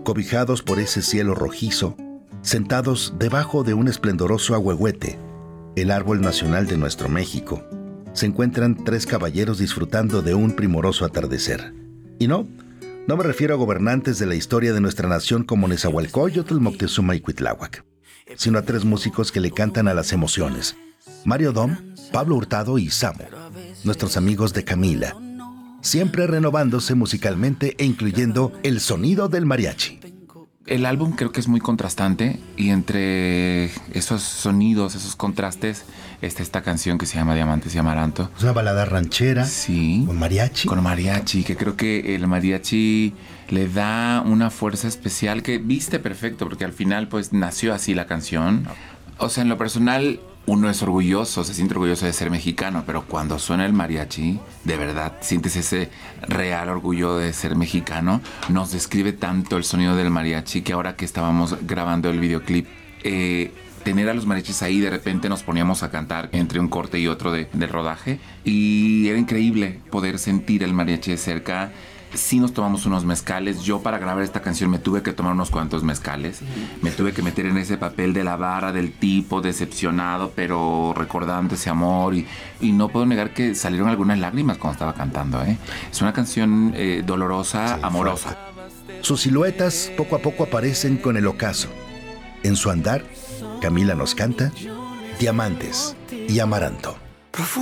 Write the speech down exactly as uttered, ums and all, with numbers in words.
cobijados por ese cielo rojizo, sentados debajo de un esplendoroso ahuehuete, el árbol nacional de nuestro México, se encuentran tres caballeros disfrutando de un primoroso atardecer. Y no, no me refiero a gobernantes de la historia de nuestra nación como Nezahualcóyotl, Moctezuma y Cuitláhuac, sino a tres músicos que le cantan a las emociones: Mario Dom, Pablo Hurtado y Samo, nuestros amigos de Camila, siempre renovándose musicalmente e incluyendo el sonido del mariachi. El álbum creo que es muy contrastante y entre esos sonidos, esos contrastes, está esta canción que se llama Diamantes y Amaranto. Es una balada ranchera. Sí. Con mariachi. Con mariachi, que creo que el mariachi le da una fuerza especial que viste perfecto, porque al final pues nació así la canción. O sea, en lo personal, uno es orgulloso, se siente orgulloso de ser mexicano, pero cuando suena el mariachi, de verdad, sientes ese real orgullo de ser mexicano. Nos describe tanto el sonido del mariachi que ahora que estábamos grabando el videoclip, eh, tener a los mariachis ahí, de repente nos poníamos a cantar entre un corte y otro de, del rodaje, y era increíble poder sentir el mariachi de cerca. Sí nos tomamos unos mezcales. Yo para grabar esta canción me tuve que tomar unos cuantos mezcales. Me tuve que meter en ese papel de la vara del tipo decepcionado, pero recordando ese amor. Y, y no puedo negar que salieron algunas lágrimas cuando estaba cantando, ¿eh? Es una canción eh, dolorosa, sí, amorosa. Sus siluetas poco a poco aparecen con el ocaso. En su andar, Camila nos canta Diamantes y Amaranto.